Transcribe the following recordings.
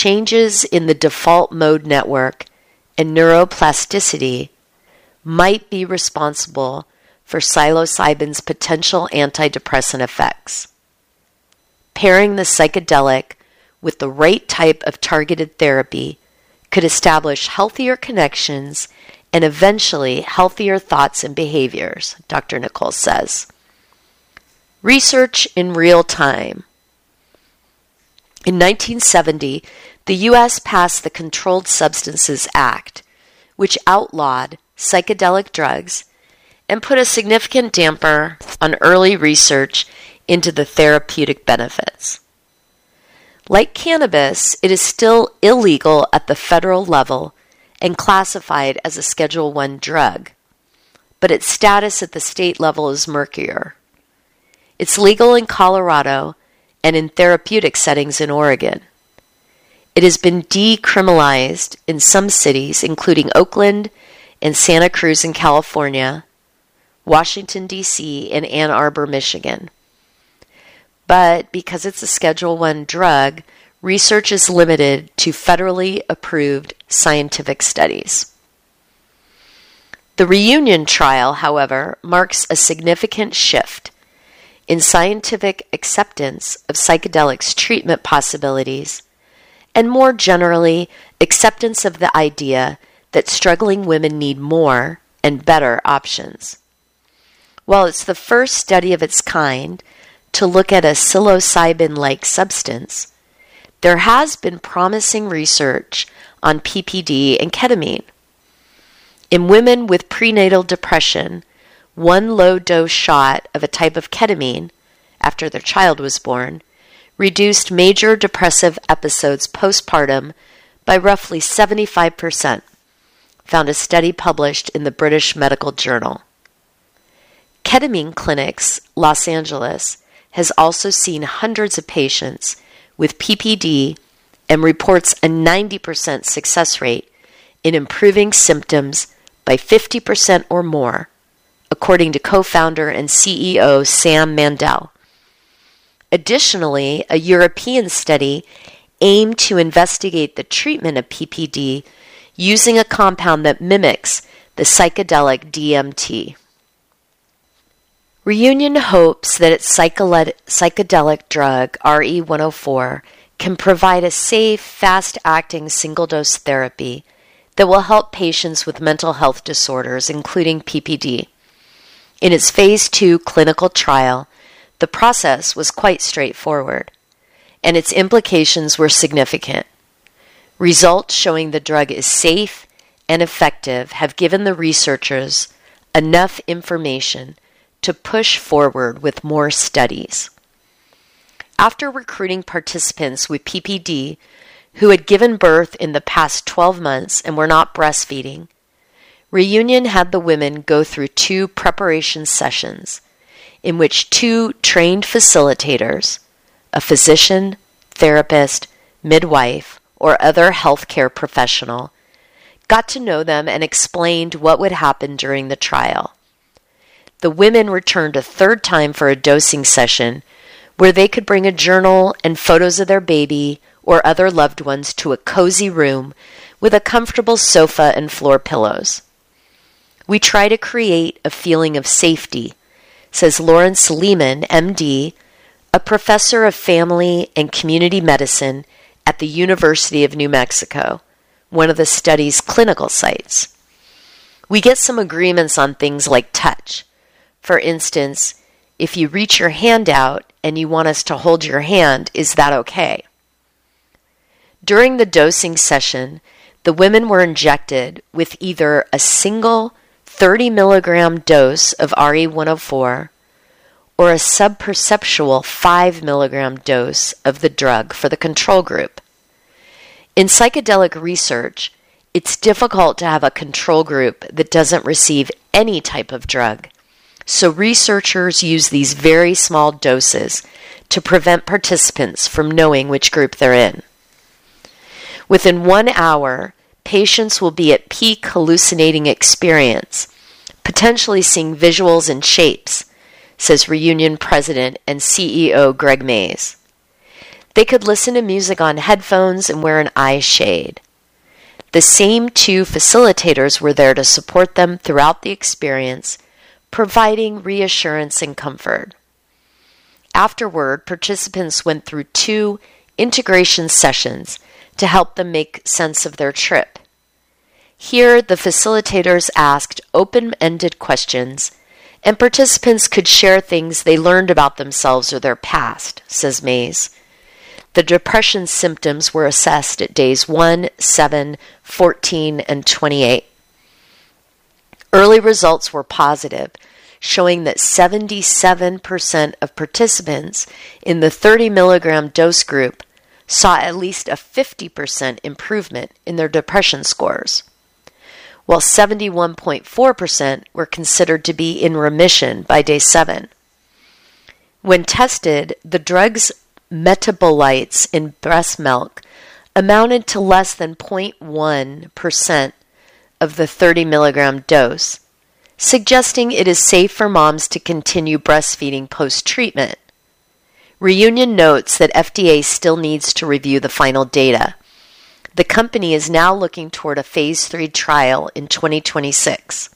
changes in the default mode network and neuroplasticity might be responsible for psilocybin's potential antidepressant effects. Pairing the psychedelic with the right type of targeted therapy could establish healthier connections and eventually healthier thoughts and behaviors, Dr. Nichols says. Research in real time. In 1970, the U.S. passed the Controlled Substances Act, which outlawed psychedelic drugs and put a significant damper on early research into the therapeutic benefits. Like cannabis, it is still illegal at the federal level and classified as a Schedule I drug, but its status at the state level is murkier. It's legal in Colorado and in therapeutic settings in Oregon. It has been decriminalized in some cities, including Oakland and Santa Cruz in California, Washington, D.C., and Ann Arbor, Michigan. But because it's a Schedule I drug, research is limited to federally approved scientific studies. The Reunion trial, however, marks a significant shift in scientific acceptance of psychedelics treatment possibilities, and more generally, acceptance of the idea that struggling women need more and better options. While it's the first study of its kind to look at a psilocybin-like substance, there has been promising research on PPD and ketamine. In women with prenatal depression, one low-dose shot of a type of ketamine after their child was born reduced major depressive episodes postpartum by roughly 75%, found a study published in the British Medical Journal. Ketamine Clinics, Los Angeles, has also seen hundreds of patients with PPD and reports a 90% success rate in improving symptoms by 50% or more, according to co-founder and CEO Sam Mandel. Additionally, a European study aimed to investigate the treatment of PPD using a compound that mimics the psychedelic DMT. Reunion hopes that its psychedelic drug, RE-104, can provide a safe, fast-acting single-dose therapy that will help patients with mental health disorders, including PPD. In its Phase 2 clinical trial, the process was quite straightforward, and its implications were significant. Results showing the drug is safe and effective have given the researchers enough information to push forward with more studies. After recruiting participants with PPD who had given birth in the past 12 months and were not breastfeeding, Reunion had the women go through 2 preparation sessions in which 2 trained facilitators, a physician, therapist, midwife, or other healthcare professional, got to know them and explained what would happen during the trial. The women returned a 3rd time for a dosing session where they could bring a journal and photos of their baby or other loved ones to a cozy room with a comfortable sofa and floor pillows. We try to create a feeling of safety, says Lawrence Lehman, MD, a professor of family and community medicine at the University of New Mexico, one of the study's clinical sites. We get some agreements on things like touch. For instance, if you reach your hand out and you want us to hold your hand, is that okay? During the dosing session, the women were injected with either a single 30 milligram dose of RE-104 or a subperceptual 5 milligram dose of the drug for the control group. In psychedelic research, it's difficult to have a control group that doesn't receive any type of drug, so researchers use these very small doses to prevent participants from knowing which group they're in. Within 1 hour, patients will be at peak hallucinating experience, potentially seeing visuals and shapes, says Reunion President and CEO Greg Mays. They could listen to music on headphones and wear an eye shade. The same two facilitators were there to support them throughout the experience, providing reassurance and comfort. Afterward, participants went through 2 integration sessions to help them make sense of their trip. Here, the facilitators asked open-ended questions, and participants could share things they learned about themselves or their past, says Mays. The depression symptoms were assessed at days 1, 7, 14, and 28. Early results were positive, showing that 77% of participants in the 30 milligram dose group saw at least a 50% improvement in their depression scores, while 71.4% were considered to be in remission by day 7. When tested, the drug's metabolites in breast milk amounted to less than 0.1% of the 30 milligram dose, suggesting it is safe for moms to continue breastfeeding post-treatment. Reunion notes that FDA still needs to review the final data. The company is now looking toward a phase 3 trial in 2026.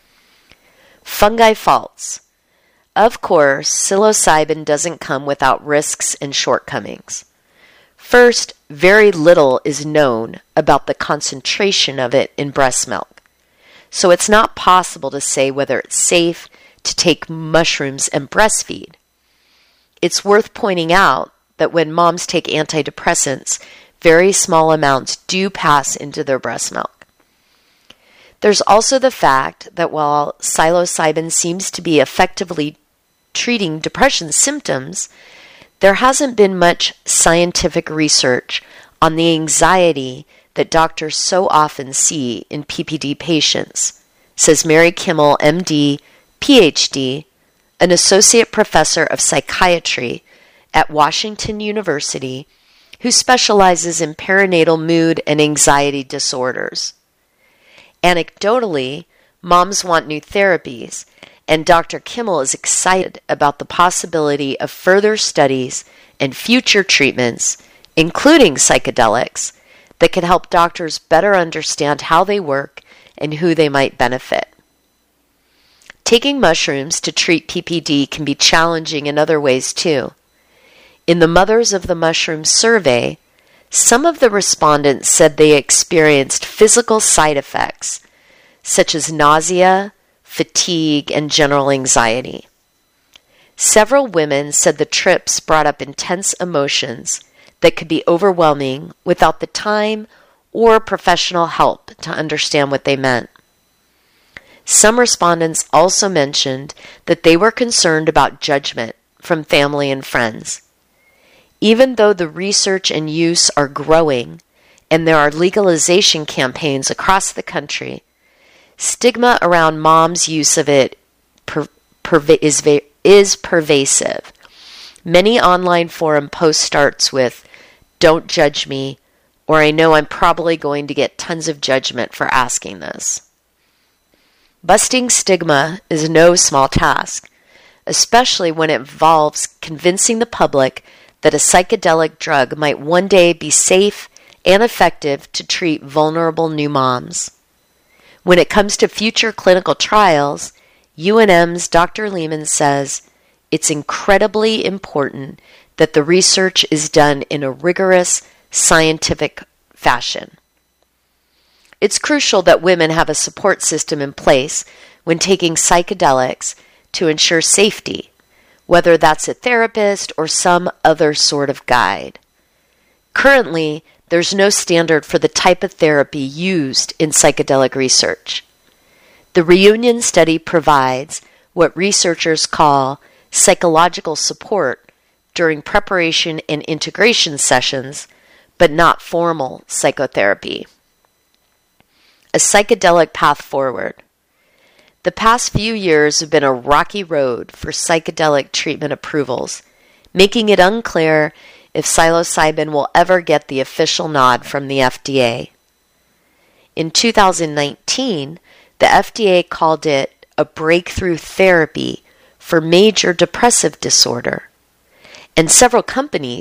Fungi faults. Of course, psilocybin doesn't come without risks and shortcomings. First, very little is known about the concentration of it in breast milk, so it's not possible to say whether it's safe to take mushrooms and breastfeed. It's worth pointing out that when moms take antidepressants, very small amounts do pass into their breast milk. There's also the fact that while psilocybin seems to be effectively treating depression symptoms, there hasn't been much scientific research on the anxiety that doctors so often see in PPD patients, says Mary Kimmel, MD, PhD, an associate professor of psychiatry at Washington University, who specializes in perinatal mood and anxiety disorders. Anecdotally, moms want new therapies, and Dr. Kimmel is excited about the possibility of further studies and future treatments, including psychedelics, that can help doctors better understand how they work and who they might benefit. Taking mushrooms to treat PPD can be challenging in other ways too. In the Mothers of the Mushroom survey, some of the respondents said they experienced physical side effects, such as nausea, fatigue, and general anxiety. Several women said the trips brought up intense emotions that could be overwhelming without the time or professional help to understand what they meant. Some respondents also mentioned that they were concerned about judgment from family and friends. Even though the research and use are growing and there are legalization campaigns across the country, stigma around moms' use of it is pervasive. Many online forum posts starts with, "Don't judge me," or "I know I'm probably going to get tons of judgment for asking this." Busting stigma is no small task, especially when it involves convincing the public that a psychedelic drug might one day be safe and effective to treat vulnerable new moms. When it comes to future clinical trials, UNM's Dr. Lehman says it's incredibly important that the research is done in a rigorous, scientific fashion. It's crucial that women have a support system in place when taking psychedelics to ensure safety, whether that's a therapist or some other sort of guide. Currently, there's no standard for the type of therapy used in psychedelic research. The Reunion study provides what researchers call psychological support during preparation and integration sessions, but not formal psychotherapy. A psychedelic path forward. The past few years have been a rocky road for psychedelic treatment approvals, making it unclear if psilocybin will ever get the official nod from the FDA. In 2019, the FDA called it a breakthrough therapy for major depressive disorder, and several companies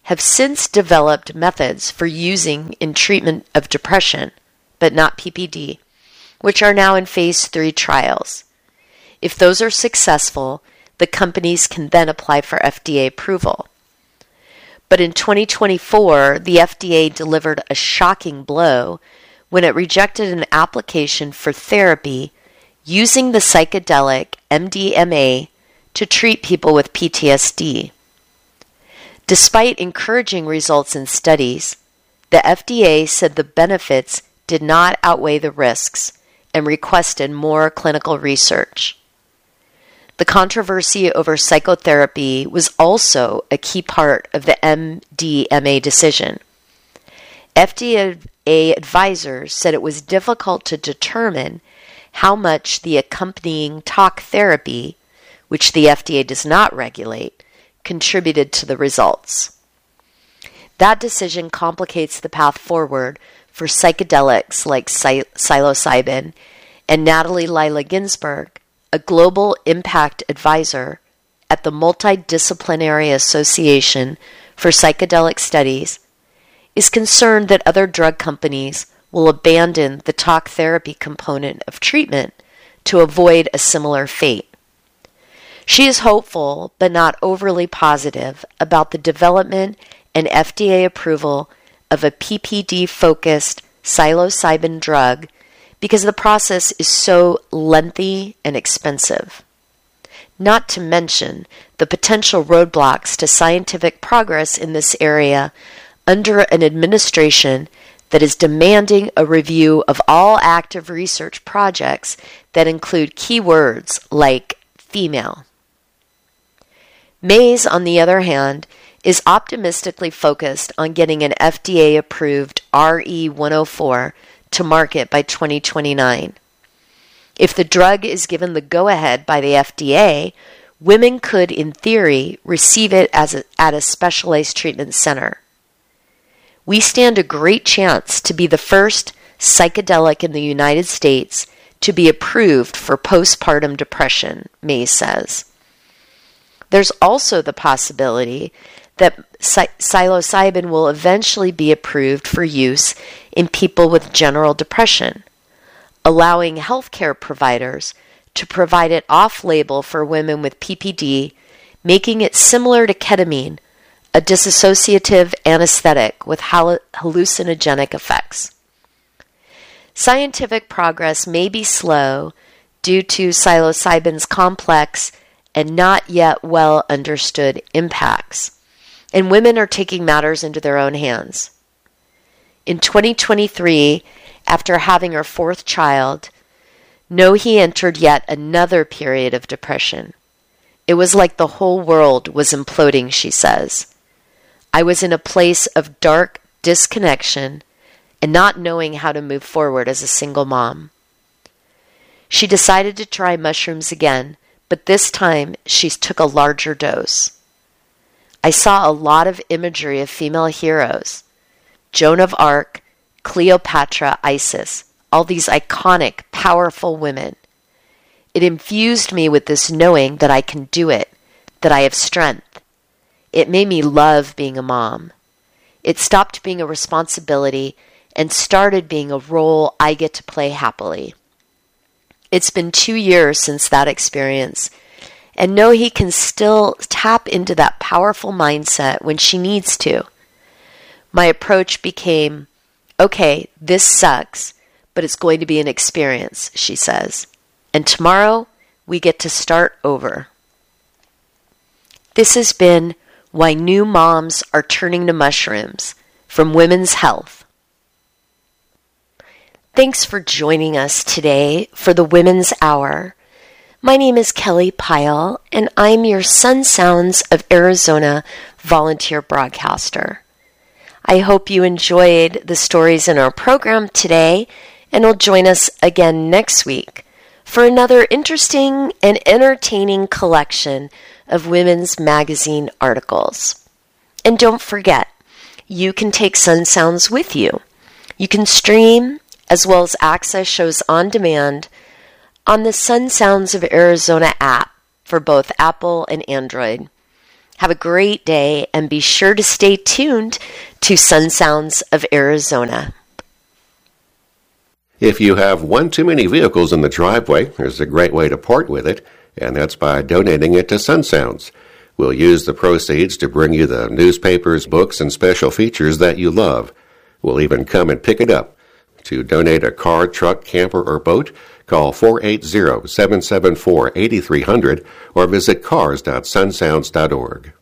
have since developed methods for using in treatment of depression, but not PPD, which are now in phase 3 trials. If those are successful, the companies can then apply for FDA approval. But in 2024, the FDA delivered a shocking blow when it rejected an application for therapy using the psychedelic MDMA to treat people with PTSD. Despite encouraging results in studies, the FDA said the benefits did not outweigh the risks and requested more clinical research. The controversy over psychotherapy was also a key part of the MDMA decision. FDA advisors said it was difficult to determine how much the accompanying talk therapy, which the FDA does not regulate, contributed to the results. That decision complicates the path forward for psychedelics like psilocybin, and Natalie Lila Ginsburg, a global impact advisor at the Multidisciplinary Association for Psychedelic Studies, is concerned that other drug companies will abandon the talk therapy component of treatment to avoid a similar fate. She is hopeful, but not overly positive, about the development and FDA approval of a PPD-focused psilocybin drug because the process is so lengthy and expensive. Not to mention the potential roadblocks to scientific progress in this area under an administration that is demanding a review of all active research projects that include keywords like female. Mays, on the other hand, is optimistically focused on getting an FDA-approved RE-104 to market by 2029. If the drug is given the go-ahead by the FDA, women could, in theory, receive it at a specialized treatment center. We stand a great chance to be the first psychedelic in the United States to be approved for postpartum depression, Mays says. There's also the possibility that psilocybin will eventually be approved for use in people with general depression, allowing healthcare providers to provide it off-label for women with PPD, making it similar to ketamine, a dissociative anesthetic with hallucinogenic effects. Scientific progress may be slow due to psilocybin's complex and not yet well understood impacts, and women are taking matters into their own hands. In 2023, after having her 4th child, Nohe entered yet another period of depression. It was like the whole world was imploding, she says. I was in a place of dark disconnection and not knowing how to move forward as a single mom. She decided to try mushrooms again, but this time she took a larger dose. I saw a lot of imagery of female heroes, Joan of Arc, Cleopatra, Isis, all these iconic, powerful women. It infused me with this knowing that I can do it, that I have strength. It made me love being a mom. It stopped being a responsibility and started being a role I get to play happily. It's been 2 years since that experience, and Nohe can still tap into that powerful mindset when she needs to. My approach became, okay, this sucks, but it's going to be an experience, she says. And tomorrow, we get to start over. This has been Why New Moms Are Turning to Mushrooms from Women's Health. Thanks for joining us today for the Women's Hour. My name is Kelly Pyle, and I'm your Sun Sounds of Arizona volunteer broadcaster. I hope you enjoyed the stories in our program today, and will join us again next week for another interesting and entertaining collection of women's magazine articles. And don't forget, you can take Sun Sounds with you. You can stream as well as access shows on demand on the Sun Sounds of Arizona app for both Apple and Android. Have a great day, and be sure to stay tuned to Sun Sounds of Arizona. If you have one too many vehicles in the driveway, there's a great way to part with it, and that's by donating it to Sun Sounds. We'll use the proceeds to bring you the newspapers, books, and special features that you love. We'll even come and pick it up. To donate a car, truck, camper, or boat, call 480-774-8300 or visit cars.sunsounds.org.